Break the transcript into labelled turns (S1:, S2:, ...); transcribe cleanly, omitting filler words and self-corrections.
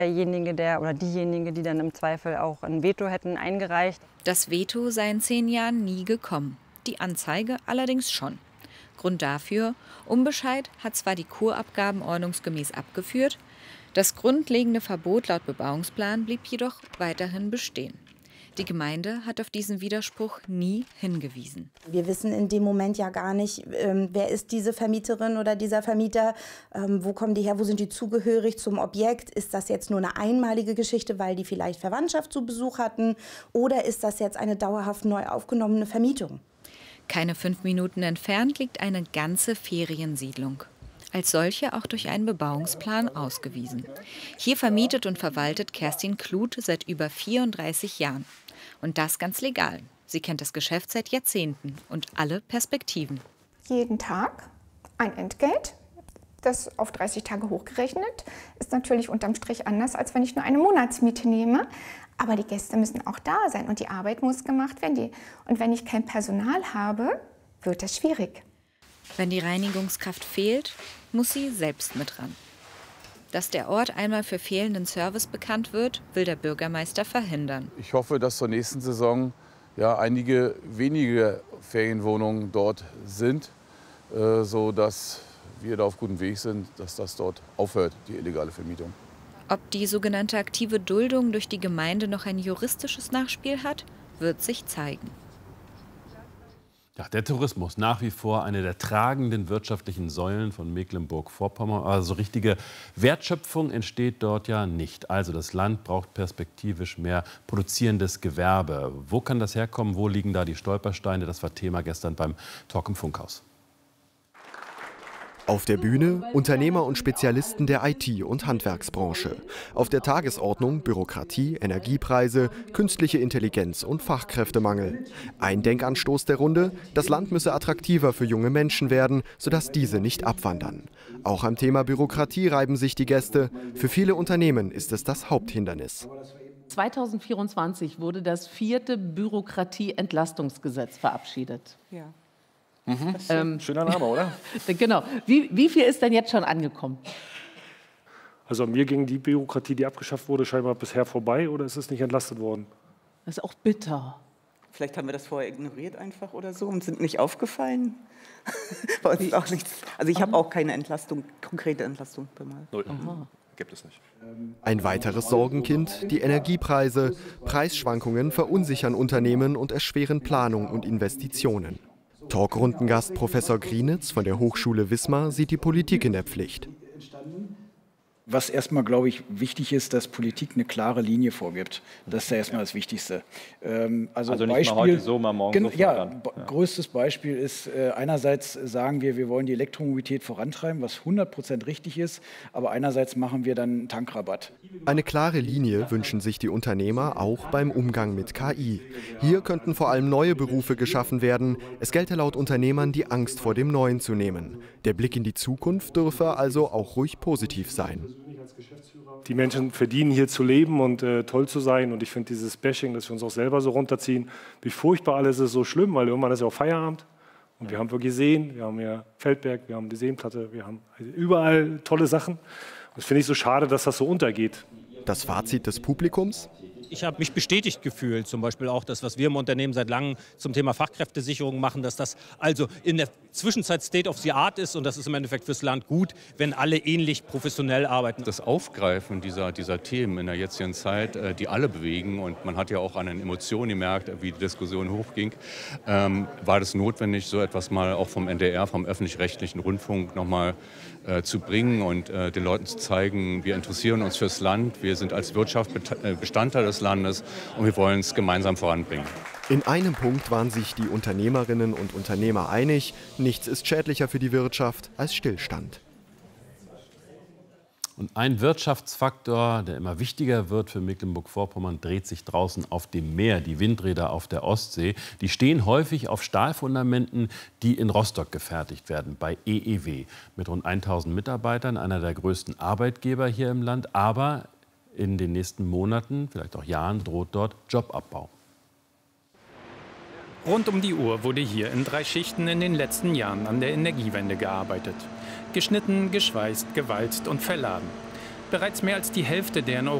S1: Derjenige, oder diejenige, die dann im Zweifel auch ein Veto hätten eingereicht.
S2: Das Veto sei in 10 Jahren nie gekommen, die Anzeige allerdings schon. Grund dafür: Umbescheid hat zwar die Kurabgaben ordnungsgemäß abgeführt, das grundlegende Verbot laut Bebauungsplan blieb jedoch weiterhin bestehen. Die Gemeinde hat auf diesen Widerspruch nie hingewiesen.
S3: Wir wissen in dem Moment ja gar nicht, wer ist diese Vermieterin oder dieser Vermieter, wo kommen die her, wo sind die zugehörig zum Objekt. Ist das jetzt nur eine einmalige Geschichte, weil die vielleicht Verwandtschaft zu Besuch hatten, oder ist das jetzt eine dauerhaft neu aufgenommene Vermietung?
S2: Keine 5 Minuten entfernt liegt eine ganze Feriensiedlung. Als solche auch durch einen Bebauungsplan ausgewiesen. Hier vermietet und verwaltet Kerstin Kluth seit über 34 Jahren. Und das ganz legal. Sie kennt das Geschäft seit Jahrzehnten und alle Perspektiven.
S4: Jeden Tag ein Entgelt, das auf 30 Tage hochgerechnet, ist natürlich unterm Strich anders, als wenn ich nur eine Monatsmiete nehme. Aber die Gäste müssen auch da sein und die Arbeit muss gemacht werden. Und wenn ich kein Personal habe, wird das schwierig.
S2: Wenn die Reinigungskraft fehlt, muss sie selbst mit ran. Dass der Ort einmal für fehlenden Service bekannt wird, will der Bürgermeister verhindern.
S5: Ich hoffe, dass zur nächsten Saison einige wenige Ferienwohnungen dort sind, sodass wir da auf gutem Weg sind, dass das dort aufhört, die illegale Vermietung.
S2: Ob die sogenannte aktive Duldung durch die Gemeinde noch ein juristisches Nachspiel hat, wird sich zeigen.
S6: Ja, der Tourismus nach wie vor eine der tragenden wirtschaftlichen Säulen von Mecklenburg-Vorpommern. Also richtige Wertschöpfung entsteht dort ja nicht. Also das Land braucht perspektivisch mehr produzierendes Gewerbe. Wo kann das herkommen? Wo liegen da die Stolpersteine? Das war Thema gestern beim Talk im Funkhaus.
S7: Auf der Bühne Unternehmer und Spezialisten der IT- und Handwerksbranche. Auf der Tagesordnung Bürokratie, Energiepreise, künstliche Intelligenz und Fachkräftemangel. Ein Denkanstoß der Runde: Das Land müsse attraktiver für junge Menschen werden, sodass diese nicht abwandern. Auch am Thema Bürokratie reiben sich die Gäste. Für viele Unternehmen ist es das Haupthindernis.
S8: 2024 wurde das 4. Bürokratieentlastungsgesetz verabschiedet.
S9: Ja. Schöner Name, oder?
S8: Genau. Wie viel ist denn jetzt schon angekommen?
S10: Also mir ging die Bürokratie, die abgeschafft wurde, scheinbar bisher vorbei, oder ist es nicht entlastet worden?
S8: Das ist auch bitter.
S9: Vielleicht haben wir das vorher ignoriert einfach oder so und sind nicht aufgefallen. Bei uns auch nichts. Also ich habe auch keine Entlastung, konkrete Entlastung bemal.
S7: Gibt es nicht. Ein weiteres Sorgenkind: die Energiepreise. Preisschwankungen verunsichern Unternehmen und erschweren Planung und Investitionen. Talkrundengast Professor Grienitz von der Hochschule Wismar sieht die Politik in der Pflicht.
S11: Was erstmal, glaube ich, wichtig ist, dass Politik eine klare Linie vorgibt. Das ist ja erstmal das Wichtigste.
S12: Also nicht Beispiel, mal heute so, mal morgen so.
S11: Größtes Beispiel ist, einerseits sagen wir wollen die Elektromobilität vorantreiben, was 100% richtig ist, aber einerseits machen wir dann einen Tankrabatt.
S7: Eine klare Linie wünschen sich die Unternehmer auch beim Umgang mit KI. Hier könnten vor allem neue Berufe geschaffen werden. Es gelte laut Unternehmern, die Angst vor dem Neuen zu nehmen. Der Blick in die Zukunft dürfe also auch ruhig positiv sein.
S10: Die Menschen verdienen hier zu leben und toll zu sein. Und ich finde dieses Bashing, dass wir uns auch selber so runterziehen, wie furchtbar alles ist, so schlimm, weil irgendwann ist ja auch Feierabend. Und wir haben wirklich Seen, wir haben ja Feldberg, wir haben die Seenplatte, wir haben überall tolle Sachen. Und das finde ich so schade, dass das so untergeht.
S7: Das Fazit des Publikums?
S13: Ich habe mich bestätigt gefühlt, zum Beispiel auch das, was wir im Unternehmen seit langem zum Thema Fachkräftesicherung machen, dass das also in der Zwischenzeit State of the Art ist und das ist im Endeffekt fürs Land gut, wenn alle ähnlich professionell arbeiten.
S14: Das Aufgreifen dieser Themen in der jetzigen Zeit, die alle bewegen, und man hat ja auch an den Emotionen gemerkt, wie die Diskussion hochging, war das notwendig, so etwas mal auch vom NDR, vom öffentlich-rechtlichen Rundfunk nochmal zu bringen und den Leuten zu zeigen, wir interessieren uns fürs Land, wir sind als Wirtschaft Bestandteil des Landes und wir wollen es gemeinsam voranbringen.
S7: In einem Punkt waren sich die Unternehmerinnen und Unternehmer einig: Nichts ist schädlicher für die Wirtschaft als Stillstand.
S6: Und ein Wirtschaftsfaktor, der immer wichtiger wird für Mecklenburg-Vorpommern, dreht sich draußen auf dem Meer. Die Windräder auf der Ostsee, die stehen häufig auf Stahlfundamenten, die in Rostock gefertigt werden, bei EEW. Mit rund 1000 Mitarbeitern, einer der größten Arbeitgeber hier im Land. Aber in den nächsten Monaten, vielleicht auch Jahren, droht dort Jobabbau.
S15: Rund um die Uhr wurde hier in 3 Schichten in den letzten Jahren an der Energiewende gearbeitet. Geschnitten, geschweißt, gewalzt und verladen. Bereits mehr als die Hälfte der in